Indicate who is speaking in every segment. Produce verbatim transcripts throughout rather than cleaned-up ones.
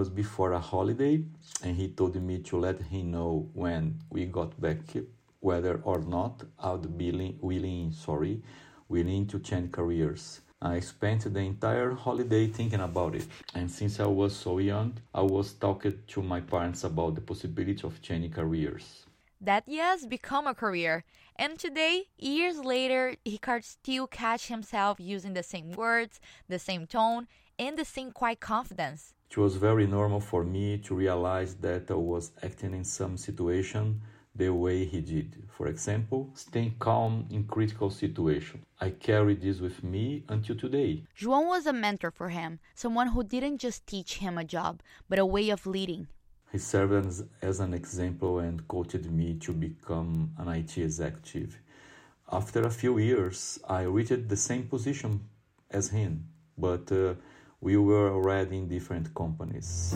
Speaker 1: was before a holiday, and he told me to let him know when we got back whether or not I'd be willing, willing, sorry, willing to change careers. I spent the entire holiday thinking about it, and since I was so young, I was talking to my parents about the possibility of changing careers.
Speaker 2: That yes become a career, and today, years later, he can still catch himself using the same words, the same tone, and the same quiet confidence.
Speaker 1: It was very normal for me to realize that I was acting in some situation the way he did. For example, staying calm in critical situations. I carry this with me until today.
Speaker 2: João was a mentor for him, someone who didn't just teach him a job, but a way of leading.
Speaker 1: He served as, as an example and coached me to become an I T executive. After a few years, I reached the same position as him, but uh, we were already in different companies.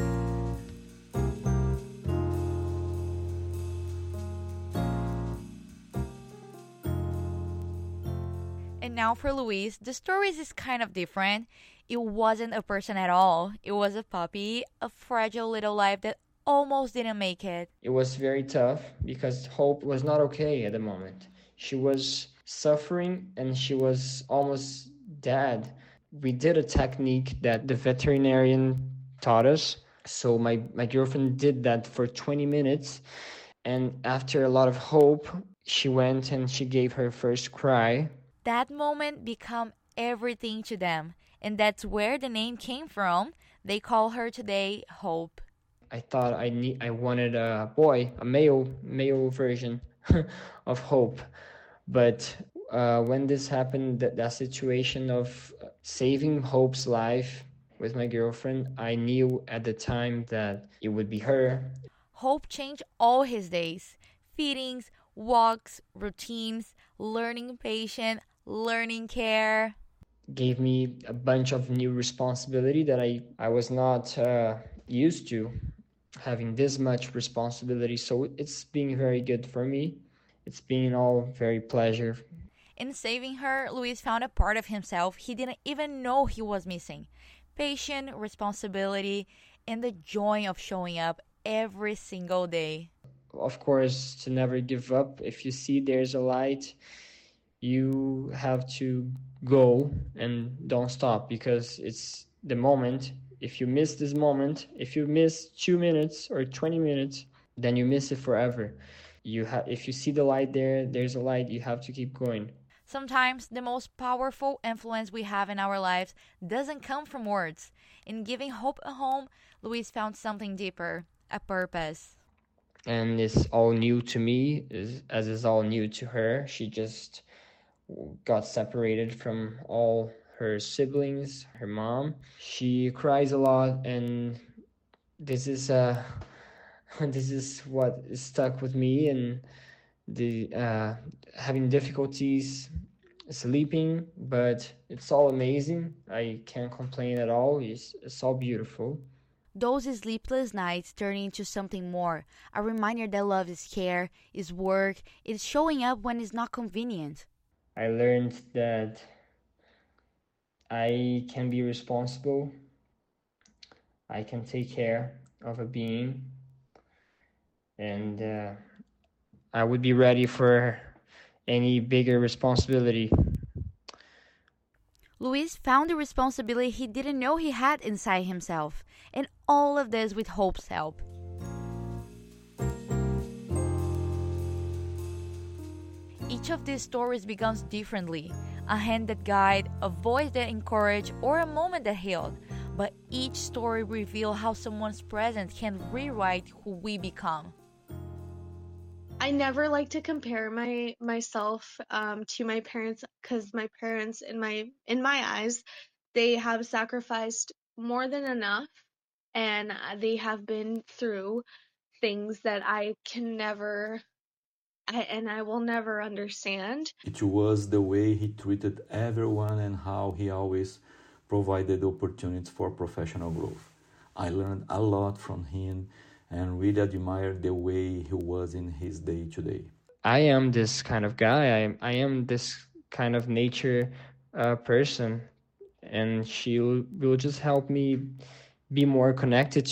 Speaker 2: And now for Luis, the story is kind of different. It wasn't a person at all. It was a puppy, a fragile little life that almost didn't make it.
Speaker 3: It was very tough because Hope was not okay at the moment. She was suffering and she was almost dead. We did a technique that the veterinarian taught us. So my, my girlfriend did that for twenty minutes. And after a lot of hope, she went and she gave her first cry.
Speaker 2: That moment became everything to them. And that's where the name came from. They call her today Hope.
Speaker 3: I thought I need, I wanted a boy, a male, male version of Hope. But uh, when this happened, that, that situation of saving Hope's life with my girlfriend, I knew at the time that it would be her.
Speaker 2: Hope changed all his days. Feedings, walks, routines, learning patience, learning care.
Speaker 3: Gave me a bunch of new responsibility that I, I was not uh, used to. Having this much responsibility, so it's been very good for me. It's been all very pleasure.
Speaker 2: In saving her, Luis found a part of himself he didn't even know he was missing. Patience, responsibility, and the joy of showing up every single day.
Speaker 3: Of course, to never give up. If you see there's a light, you have to go and don't stop, because it's the moment. If you miss this moment, if you miss two minutes or twenty minutes, then you miss it forever. You have, if you see the light there, there's a light, you have to keep going.
Speaker 2: Sometimes the most powerful influence we have in our lives doesn't come from words. In giving Hope a home, Luis found something deeper, a purpose.
Speaker 3: And it's all new to me, as it's all new to her. She just got separated from all her siblings, her mom. She cries a lot, and this is uh, this is what is stuck with me, and the uh, having difficulties sleeping, but it's all amazing. I can't complain at all. It's, it's all beautiful.
Speaker 2: Those sleepless nights turn into something more, a reminder that love is care, is work, is showing up when it's not convenient.
Speaker 3: I learned that I can be responsible. I can take care of a being, and uh, I would be ready for any bigger responsibility.
Speaker 2: Luis found the responsibility he didn't know he had inside himself, and all of this with Hope's help. Each of these stories begins differently. A hand that guided, a voice that encouraged, or a moment that healed. But each story reveals how someone's presence can rewrite who we become.
Speaker 4: I never like to compare my myself um, to my parents, because my parents, in my in my eyes, they have sacrificed more than enough, and they have been through things that I can never, I, and I will never understand.
Speaker 1: It was the way he treated everyone and how he always provided opportunities for professional growth. I learned a lot from him and really admire the way he was in his day-to-day.
Speaker 3: I am this kind of guy. I, I am this kind of nature uh, person, and she will just help me be more connected